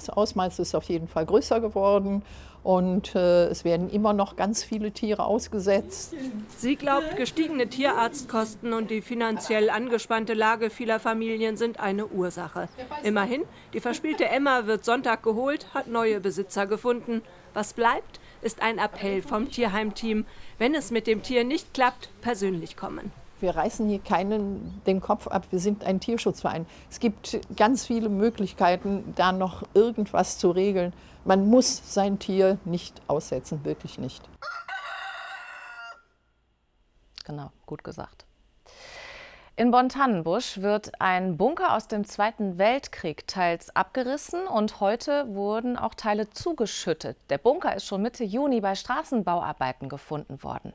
Das Ausmaß ist auf jeden Fall größer geworden und es werden immer noch ganz viele Tiere ausgesetzt. Sie glaubt, gestiegene Tierarztkosten und die finanziell angespannte Lage vieler Familien sind eine Ursache. Immerhin, die verspielte Emma wird Sonntag geholt, hat neue Besitzer gefunden. Was bleibt, ist ein Appell vom Tierheimteam. Wenn es mit dem Tier nicht klappt, persönlich kommen. Wir reißen hier keinen den Kopf ab, wir sind ein Tierschutzverein. Es gibt ganz viele Möglichkeiten, da noch irgendwas zu regeln. Man muss sein Tier nicht aussetzen, wirklich nicht. Genau, gut gesagt. In Bonn-Tannenbusch wird ein Bunker aus dem Zweiten Weltkrieg teils abgerissen und heute wurden auch Teile zugeschüttet. Der Bunker ist schon Mitte Juni bei Straßenbauarbeiten gefunden worden.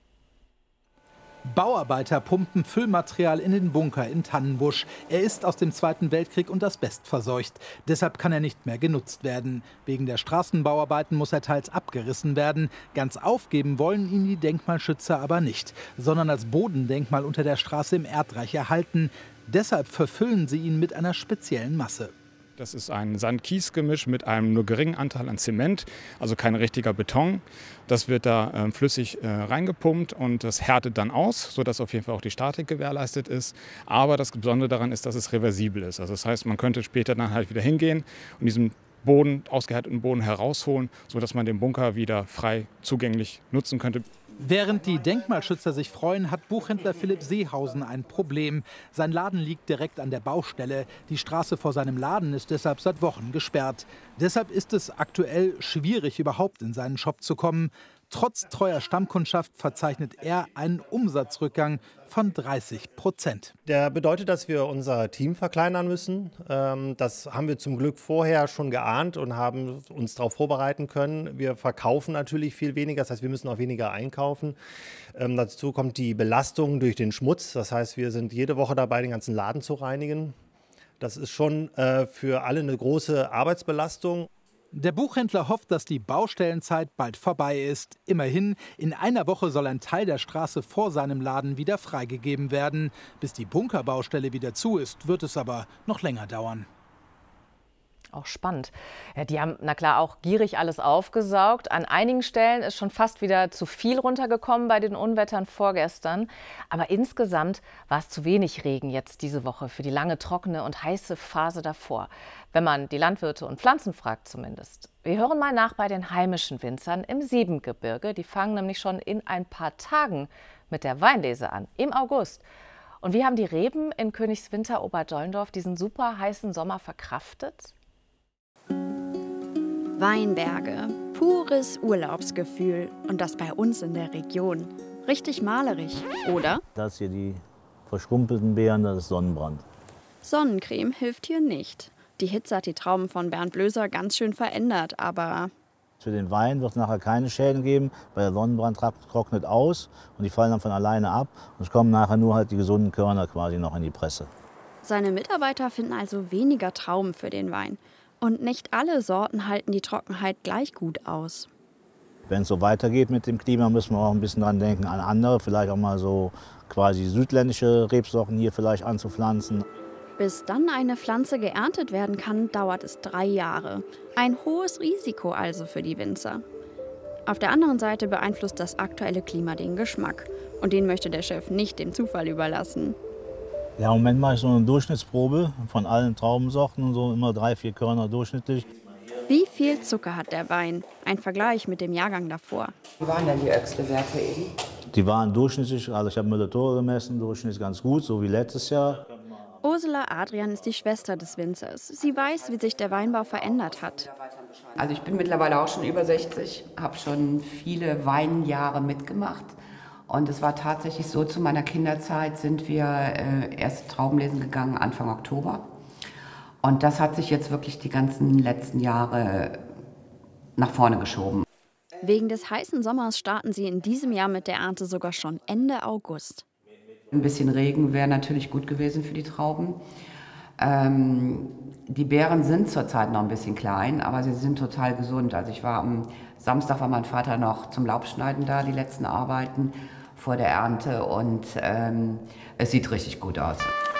Bauarbeiter pumpen Füllmaterial in den Bunker in Tannenbusch. Er ist aus dem Zweiten Weltkrieg und asbest verseucht. Deshalb kann er nicht mehr genutzt werden. Wegen der Straßenbauarbeiten muss er teils abgerissen werden. Ganz aufgeben wollen ihn die Denkmalschützer aber nicht, sondern als Bodendenkmal unter der Straße im Erdreich erhalten. Deshalb verfüllen sie ihn mit einer speziellen Masse. Das ist ein Sand-Kies-Gemisch mit einem nur geringen Anteil an Zement, also kein richtiger Beton. Das wird da flüssig reingepumpt und das härtet dann aus, sodass auf jeden Fall auch die Statik gewährleistet ist. Aber das Besondere daran ist, dass es reversibel ist. Also das heißt, man könnte später dann halt wieder hingehen und diesen ausgehärteten Boden herausholen, sodass man den Bunker wieder frei zugänglich nutzen könnte. Während die Denkmalschützer sich freuen, hat Buchhändler Philipp Seehausen ein Problem. Sein Laden liegt direkt an der Baustelle. Die Straße vor seinem Laden ist deshalb seit Wochen gesperrt. Deshalb ist es aktuell schwierig, überhaupt in seinen Shop zu kommen. Trotz treuer Stammkundschaft verzeichnet er einen Umsatzrückgang von 30%. Der bedeutet, dass wir unser Team verkleinern müssen. Das haben wir zum Glück vorher schon geahnt und haben uns darauf vorbereiten können. Wir verkaufen natürlich viel weniger, das heißt, wir müssen auch weniger einkaufen. Dazu kommt die Belastung durch den Schmutz. Das heißt, wir sind jede Woche dabei, den ganzen Laden zu reinigen. Das ist schon für alle eine große Arbeitsbelastung. Der Buchhändler hofft, dass die Baustellenzeit bald vorbei ist. Immerhin, in einer Woche soll ein Teil der Straße vor seinem Laden wieder freigegeben werden. Bis die Bunkerbaustelle wieder zu ist, wird es aber noch länger dauern. Auch spannend. Ja, die haben, na klar, auch gierig alles aufgesaugt. An einigen Stellen ist schon fast wieder zu viel runtergekommen bei den Unwettern vorgestern. Aber insgesamt war es zu wenig Regen jetzt diese Woche für die lange trockene und heiße Phase davor. Wenn man die Landwirte und Pflanzen fragt zumindest. Wir hören mal nach bei den heimischen Winzern im Siebengebirge. Die fangen nämlich schon in ein paar Tagen mit der Weinlese an, im August. Und wie haben die Reben in Königswinter Oberdollendorf diesen super heißen Sommer verkraftet? Weinberge, pures Urlaubsgefühl und das bei uns in der Region. Richtig malerisch, oder? Das hier die verschrumpelten Beeren, das ist Sonnenbrand. Sonnencreme hilft hier nicht. Die Hitze hat die Trauben von Bernd Blöser ganz schön verändert, aber... Für den Wein wird es nachher keine Schäden geben, weil der Sonnenbrand trocknet aus und die fallen dann von alleine ab. Und es kommen nachher nur halt die gesunden Körner quasi noch in die Presse. Seine Mitarbeiter finden also weniger Trauben für den Wein. Und nicht alle Sorten halten die Trockenheit gleich gut aus. Wenn es so weitergeht mit dem Klima, müssen wir auch ein bisschen dran denken, an andere, vielleicht auch mal so quasi südländische Rebsorten hier vielleicht anzupflanzen. Bis dann eine Pflanze geerntet werden kann, dauert es 3 Jahre. Ein hohes Risiko also für die Winzer. Auf der anderen Seite beeinflusst das aktuelle Klima den Geschmack. Und den möchte der Chef nicht dem Zufall überlassen. Ja, im Moment mache ich so eine Durchschnittsprobe von allen Traubensorten und so, immer 3, 4 Körner durchschnittlich. Wie viel Zucker hat der Wein? Ein Vergleich mit dem Jahrgang davor. Wie waren denn die Öchsle-Werte eben? Die waren durchschnittlich, also ich habe Müller-Tore gemessen, durchschnittlich ganz gut, so wie letztes Jahr. Ursula Adrian ist die Schwester des Winzers. Sie weiß, wie sich der Weinbau verändert hat. Also ich bin mittlerweile auch schon über 60, habe schon viele Weinjahre mitgemacht. Und es war tatsächlich so, zu meiner Kinderzeit sind wir erst Traubenlesen gegangen Anfang Oktober. Und das hat sich jetzt wirklich die ganzen letzten Jahre nach vorne geschoben. Wegen des heißen Sommers starten sie in diesem Jahr mit der Ernte sogar schon Ende August. Ein bisschen Regen wäre natürlich gut gewesen für die Trauben. Die Beeren sind zurzeit noch ein bisschen klein, aber sie sind total gesund. Also ich war am Samstag, war mein Vater noch zum Laubschneiden da, die letzten Arbeiten vor der Ernte, und es sieht richtig gut aus.